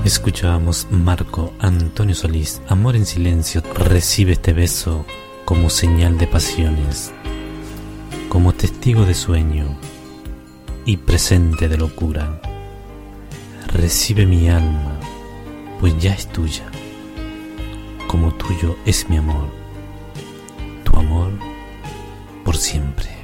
Escuchábamos Marco Antonio Solís, Amor en silencio. Recibe este beso como señal de pasiones, como testigo de sueño y presente de locura. Recibe mi alma, pues ya es tuya, como tuyo es mi amor, tu amor por siempre.